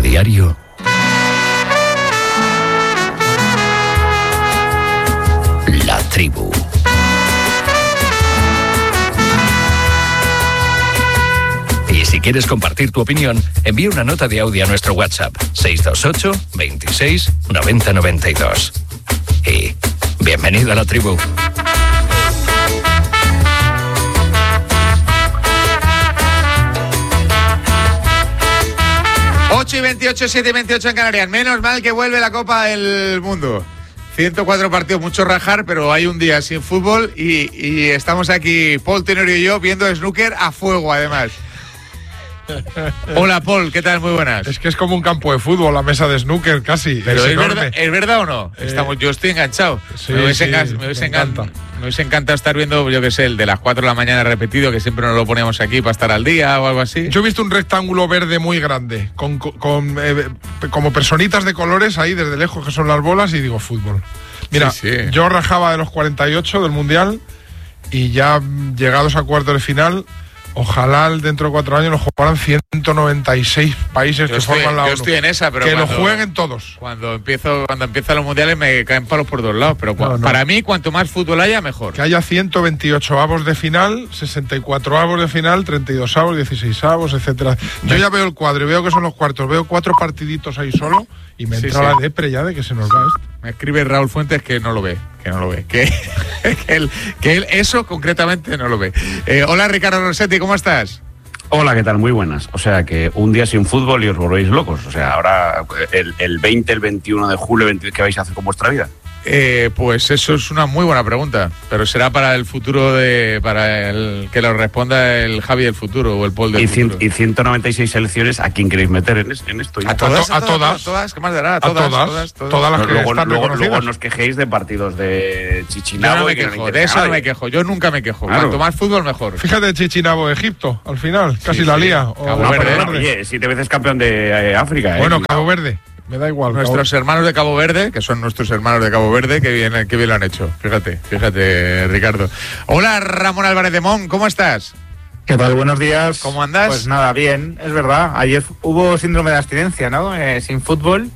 diario. La Tribu. Y si quieres compartir tu opinión, envía una nota de audio a nuestro WhatsApp 628 26 90 92. Y bienvenido a La Tribu. Y 28, 7 y 28 en Canarias. Menos mal que vuelve la Copa del Mundo. 104 partidos, mucho rajar, pero hay un día sin fútbol y estamos aquí, Paul Tenorio y yo, viendo snooker a fuego, además. Hola, Paul, ¿qué tal? Muy buenas. Es que es como un campo de fútbol, la mesa de snooker casi. Pero ¿es verdad o no? Yo estoy enganchado. Sí, me hubiese encantado estar viendo, yo qué sé, el de las 4 de la mañana repetido, que siempre nos lo poníamos aquí para estar al día o algo así. Yo he visto un rectángulo verde muy grande, con como personitas de colores ahí desde lejos, que son las bolas, y digo fútbol. Mira, sí. Yo rajaba de los 48 del Mundial y ya llegados a cuartos de final, ojalá dentro de 4 años nos jugaran 196 países que forman la ONU. Yo estoy en esa, pero que lo jueguen todos. Cuando empiezan los mundiales me caen palos por todos lados, pero no. Para mí cuanto más fútbol haya, mejor. Que haya 128 avos de final, 64 avos de final, 32 avos, 16 avos, etcétera. Yo ya veo el cuadro y veo que son los cuartos, veo 4 partiditos ahí solo y me entra la depre ya de que se nos va esto. Me escribe Raúl Fuentes que no lo ve. Que él eso concretamente no lo ve. Hola, Ricardo Rossetti, ¿cómo estás? Hola, ¿qué tal? Muy buenas. O sea, que un día sin fútbol y os volvéis locos. O sea, ahora el 20, el 21 de julio, ¿qué vais a hacer con vuestra vida? Pues eso es una muy buena pregunta, pero será para el futuro que lo responda el Javi del futuro o el Paul del futuro. Y 196 selecciones, ¿a quién queréis meter en esto? A todas, ¿qué más dará? A todas. Todas las que están reconocidas. Luego nos quejéis de partidos de Chichinabo. De eso no me quejo, yo nunca me quejo. Claro. Cuanto más fútbol, mejor. Fíjate, Chichinabo, Egipto, al final, casi la lía. Cabo Verde. Oye, 7 veces campeón de África. Bueno, Cabo Verde. Me da igual. Nuestros hermanos de Cabo Verde, que son nuestros hermanos de Cabo Verde, que bien lo han hecho. Fíjate, Ricardo. Hola, Ramón Álvarez de Mon, ¿cómo estás? ¿Qué tal? Buenos días. ¿Cómo andas? Pues nada, bien, es verdad. Ayer hubo síndrome de abstinencia, ¿no? Sin fútbol.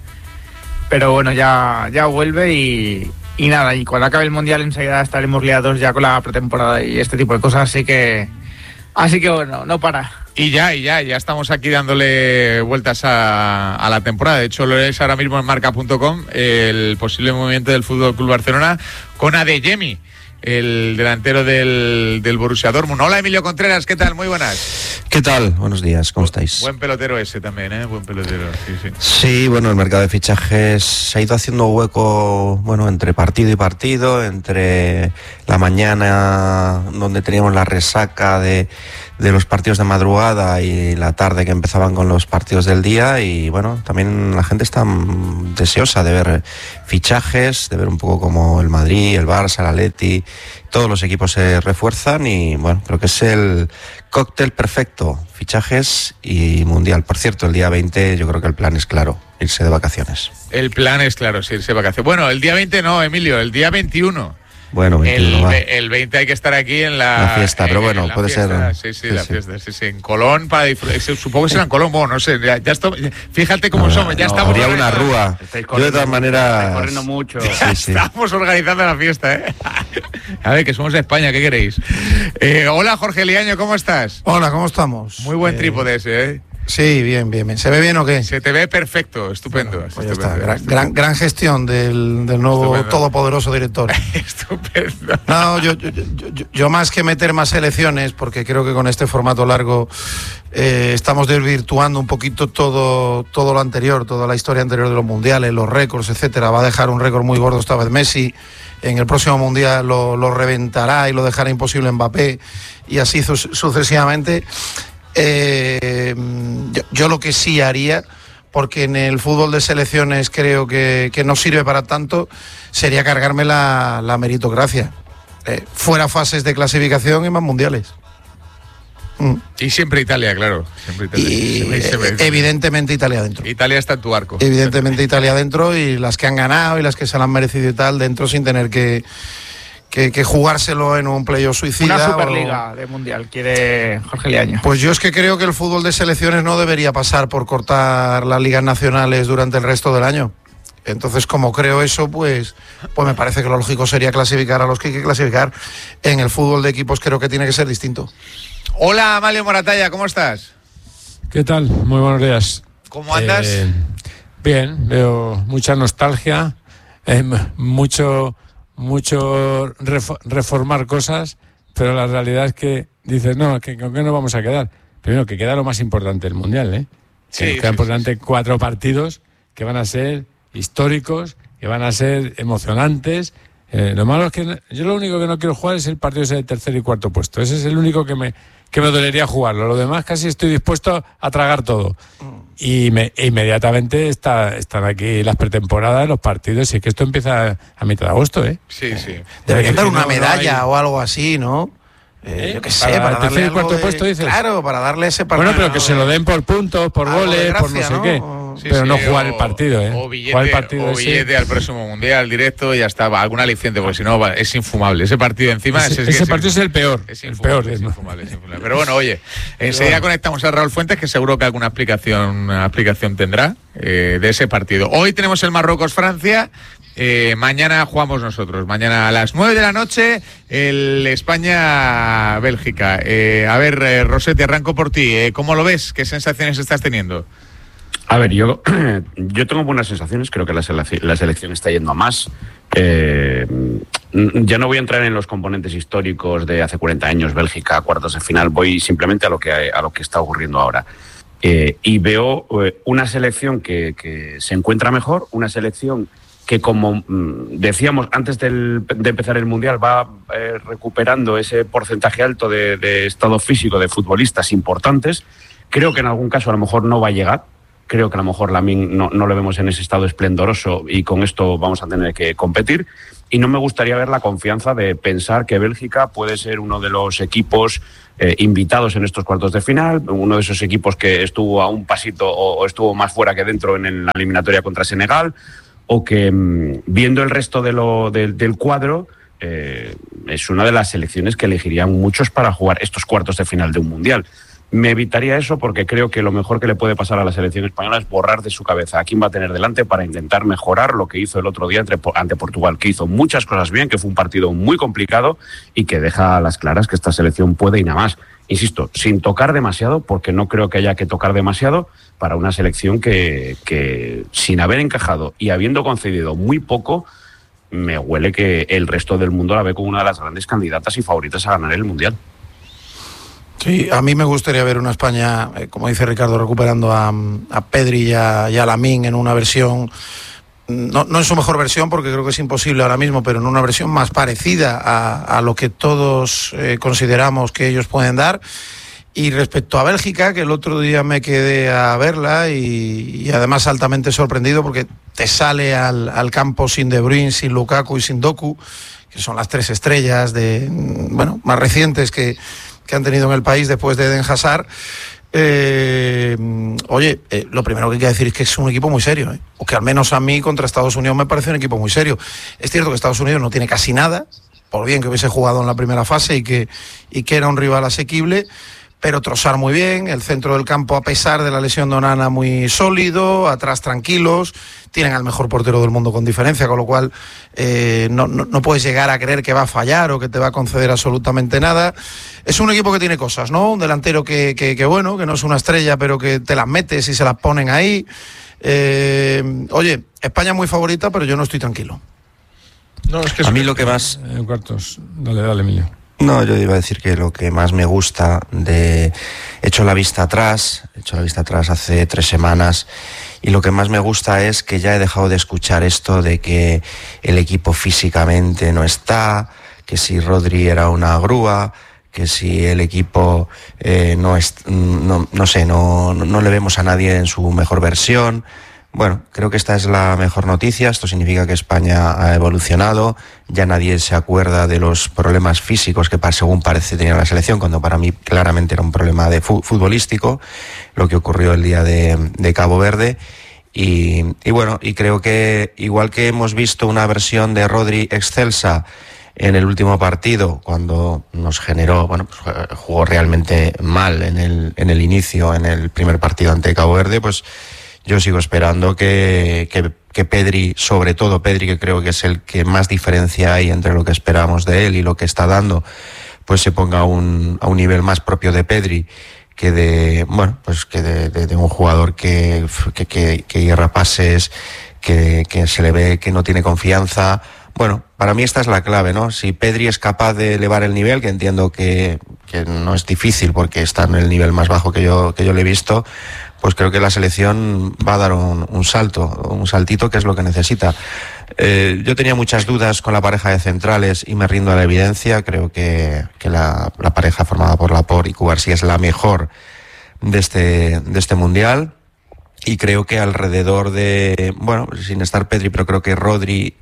Pero bueno, ya vuelve y nada. Y cuando acabe el Mundial enseguida estaremos liados ya con la pretemporada y este tipo de cosas. Así que bueno, no para. Y ya estamos aquí dándole vueltas a la temporada. De hecho, lo leéis ahora mismo en marca.com, el posible movimiento del Fútbol Club Barcelona con Adeyemi, el delantero del Borussia Dortmund. Hola, Emilio Contreras, ¿qué tal? Muy buenas. ¿Qué tal? Buenos días, ¿cómo estáis? Buen pelotero ese también, ¿eh? Buen pelotero, sí. Sí, bueno, el mercado de fichajes se ha ido haciendo hueco, bueno, entre partido y partido, entre la mañana donde teníamos la resaca de los partidos de madrugada y la tarde que empezaban con los partidos del día, y bueno, también la gente está deseosa de ver fichajes, de ver un poco como el Madrid, el Barça, el Atleti, todos los equipos se refuerzan y bueno, creo que es el cóctel perfecto, fichajes y Mundial. Por cierto, el día 20 yo creo que el plan es claro, irse de vacaciones. El plan es claro, sí, irse de vacaciones. Bueno, el día 20 no, Emilio, el día 21. Bueno, 21, el 20 hay que estar aquí en la fiesta, pero bueno, puede fiesta, ser. Sí, la fiesta, sí, en Colón, para disfrutar. Supongo que será en Colón, bueno, no sé, ya estoy, fíjate cómo somos, ya estamos. Habría una rúa. Yo de todas maneras. Estáis corriendo mucho. Estamos organizando la fiesta, ¿eh? A ver, que somos de España, ¿qué queréis? Hola, Jorge Liaño, ¿cómo estás? Hola, ¿cómo estamos? Muy buen trípode ese, ¿eh? Sí, bien. ¿Se ve bien o qué? Se te ve perfecto, estupendo. Bueno, pues estupendo. Está. Gran gestión del nuevo estupendo. Todopoderoso director. Estupendo. No, yo más que meter más selecciones, porque creo que con este formato largo estamos desvirtuando un poquito todo lo anterior, toda la historia anterior de los mundiales, los récords, etcétera. Va a dejar un récord muy gordo esta vez Messi. En el próximo mundial lo reventará y lo dejará imposible Mbappé, y así sucesivamente. Yo lo que sí haría, porque en el fútbol de selecciones creo que no sirve para tanto, sería cargarme la meritocracia. Fuera fases de clasificación y más mundiales. Y siempre Italia, claro. Evidentemente Italia dentro. Italia está en tu arco. Evidentemente Italia dentro, y las que han ganado y las que se la han merecido y tal dentro, sin tener que que jugárselo en un playoff suicida. Una Superliga de Mundial quiere Jorge Liaño. Pues yo es que creo que el fútbol de selecciones no debería pasar por cortar las ligas nacionales durante el resto del año. Entonces, como creo eso, pues me parece que lo lógico sería clasificar a los que hay que clasificar. En el fútbol de equipos creo que tiene que ser distinto. Hola, Amalio Moratalla, ¿cómo estás? ¿Qué tal? Muy buenos días. ¿Cómo andas? Bien, veo mucha nostalgia, mucho reformar cosas, pero la realidad es que dices, no, ¿con qué nos vamos a quedar? Primero, que queda lo más importante del Mundial, ¿eh? Sí, quedan por delante 4 partidos que van a ser históricos, que van a ser emocionantes. Lo malo es que yo lo único que no quiero jugar es el partido ese de tercer y cuarto puesto. Ese es el único que me dolería jugarlo. Lo demás casi estoy dispuesto a tragar todo. Y inmediatamente están aquí las pretemporadas, los partidos, y es que esto empieza a mitad de agosto, ¿eh? Sí, sí. Deberían dar una medalla o algo así, ¿no? Yo qué sé, para darle tercer y cuarto algo puesto, dices. Claro, para darle ese partido. Bueno, pero que se lo den por puntos, por algo de goles, por gracia, no sé qué. Sí, pero sí, no jugar el partido, ¿eh? O Jugar el partido ese. billete al próximo Mundial directo y ya está. Algún aliciente, porque si no es infumable. Ese partido encima... Ese partido es el peor. Es el infumable, peor. es infumable. Pero bueno, oye, enseguida conectamos a Raúl Fuentes, que seguro que alguna explicación tendrá de ese partido. Hoy tenemos el Marruecos-Francia. Mañana jugamos nosotros. Mañana a las 9 de la noche el España-Bélgica. A ver, Rossetti, arranco por ti. ¿Cómo lo ves? ¿Qué sensaciones estás teniendo? A ver, yo tengo buenas sensaciones. Creo que la selección está yendo a más. Ya no voy a entrar en los componentes históricos de hace 40 años, Bélgica, cuartos de final. Voy simplemente a lo que está ocurriendo ahora. Y veo una selección que se encuentra mejor, una selección que, como decíamos antes de empezar el Mundial, va recuperando ese porcentaje alto de estado físico de futbolistas importantes. Creo que en algún caso a lo mejor no va a llegar. Creo que a lo mejor Lamine no lo vemos en ese estado esplendoroso y con esto vamos a tener que competir. Y no me gustaría ver la confianza de pensar que Bélgica puede ser uno de los equipos invitados en estos cuartos de final, uno de esos equipos que estuvo a un pasito o estuvo más fuera que dentro en la eliminatoria contra Senegal, o que viendo el resto del cuadro es una de las selecciones que elegirían muchos para jugar estos cuartos de final de un Mundial. Me evitaría eso porque creo que lo mejor que le puede pasar a la selección española es borrar de su cabeza a quién va a tener delante para intentar mejorar lo que hizo el otro día ante Portugal, que hizo muchas cosas bien, que fue un partido muy complicado y que deja a las claras que esta selección puede y nada más. Insisto, sin tocar demasiado, porque no creo que haya que tocar demasiado para una selección que sin haber encajado y habiendo concedido muy poco, me huele que el resto del mundo la ve como una de las grandes candidatas y favoritas a ganar el Mundial. Sí, a mí me gustaría ver una España, como dice Ricardo, recuperando a Pedri y a Lamine en una versión, no en su mejor versión, porque creo que es imposible ahora mismo, pero en una versión más parecida a lo que todos consideramos que ellos pueden dar. Y respecto a Bélgica, que el otro día me quedé a verla y además altamente sorprendido, porque te sale al campo sin De Bruyne, sin Lukaku y sin Doku, que son las 3 estrellas más recientes que han tenido en el país después de Eden Hazard. Lo primero que hay que decir es que es un equipo muy serio, o que al menos a mí contra Estados Unidos me parece un equipo muy serio. Es cierto que Estados Unidos no tiene casi nada, por bien que hubiese jugado en la primera fase y que era un rival asequible, pero Trossard muy bien, el centro del campo, a pesar de la lesión de Onana, muy sólido, atrás tranquilos, tienen al mejor portero del mundo con diferencia, con lo cual no puedes llegar a creer que va a fallar o que te va a conceder absolutamente nada. Es un equipo que tiene cosas, ¿no? Un delantero que no es una estrella, pero que te las metes y se las ponen ahí. España muy favorita, pero yo no estoy tranquilo. No, es que a mí lo que más... cuartos. Dale, Emilio. No, yo iba a decir que lo que más me gusta he hecho la vista atrás hace 3 semanas, y lo que más me gusta es que ya he dejado de escuchar esto de que el equipo físicamente no está, que si Rodri era una grúa, que si el equipo no le vemos a nadie en su mejor versión. Bueno, creo que esta es la mejor noticia. Esto significa que España ha evolucionado. Ya nadie se acuerda de los problemas físicos que según parece tenía la selección, cuando para mí claramente era un problema futbolístico, lo que ocurrió el día de Cabo Verde. Y creo que igual que hemos visto una versión de Rodri excelsa en el último partido, cuando nos generó, bueno, pues jugó realmente mal en el inicio, en el primer partido ante Cabo Verde, pues yo sigo esperando que Pedri, sobre todo Pedri, que creo que es el que más diferencia hay entre lo que esperamos de él y lo que está dando, pues se ponga a un nivel más propio de Pedri que de, bueno, pues que de un jugador que hierra pases, que se le ve que no tiene confianza. Bueno, para mí esta es la clave, ¿no? Si Pedri es capaz de elevar el nivel, que entiendo que no es difícil porque está en el nivel más bajo que yo le he visto, pues creo que la selección va a dar un saltito, que es lo que necesita. Yo tenía muchas dudas con la pareja de centrales y me rindo a la evidencia. Creo que la pareja formada por Laporte y Cubarsí es la mejor de este mundial. Y creo que alrededor de, bueno, sin estar Pedri, pero creo que Rodri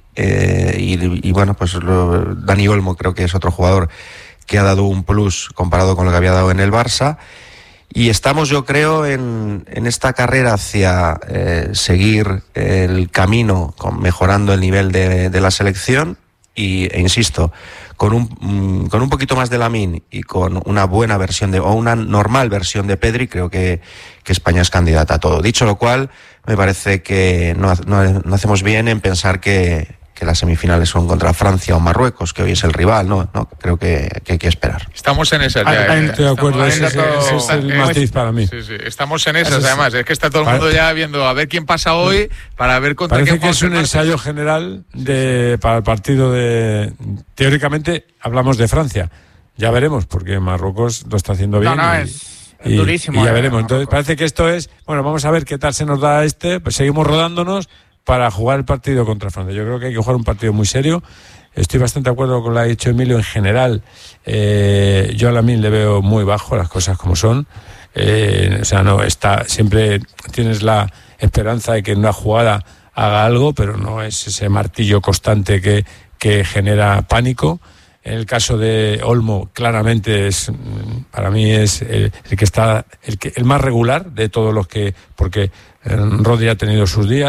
y bueno, pues Dani Olmo creo que es otro jugador que ha dado un plus comparado con lo que había dado en el Barça. Y estamos, yo creo, en esta carrera hacia seguir el camino, mejorando el nivel de la selección e insisto, con un poquito más de Lamine y con una buena versión o una normal versión de Pedri, creo que España es candidata a todo. Dicho lo cual, me parece que no hacemos bien en pensar que las semifinales son contra Francia o Marruecos, que hoy es el rival, no creo que hay que esperar. Estamos en esas ya. Estoy de acuerdo, ese es el matiz para mí. Sí, estamos en esas, además. Es que está todo el mundo ya viendo a ver quién pasa hoy para ver contra quién. Parece que es un ensayo general para el partido de... Teóricamente hablamos de Francia. Ya veremos, porque Marruecos lo está haciendo bien. Es durísimo. Y ya veremos. Entonces parece que esto es... Bueno, vamos a ver qué tal se nos da pues seguimos rodándonos para jugar el partido contra Francia. Yo creo que hay que jugar un partido muy serio. Estoy bastante de acuerdo con lo que ha dicho Emilio en general. Yo a Lamine le veo muy bajo, las cosas como son. O sea, no está, siempre tienes la esperanza de que en una jugada haga algo, pero no es ese martillo constante que genera pánico. En el caso de Olmo, claramente para mí es el que está el más regular de todos los que, porque Rodri ha tenido sus días.